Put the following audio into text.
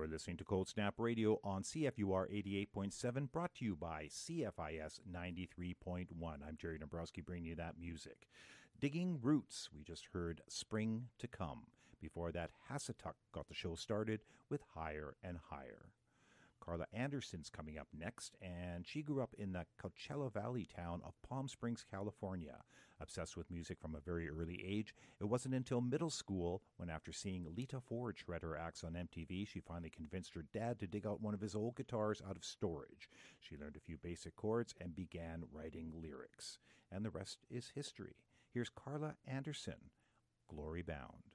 You're listening to Cold Snap Radio on CFUR 88.7, brought to you by CFIS 93.1. I'm Jerry Dombrowski bringing you that music. Digging Roots, we just heard Spring to Come. Before that, Hassatuck got the show started with Higher and Higher. Carla Anderson's coming up next, and she grew up in the Coachella Valley town of Palm Springs, California. Obsessed with music from a very early age, it wasn't until middle school when, after seeing Lita Ford shred her axe on MTV, she finally convinced her dad to dig out one of his old guitars out of storage. She learned a few basic chords and began writing lyrics. And the rest is history. Here's Carla Anderson, Glory Bound.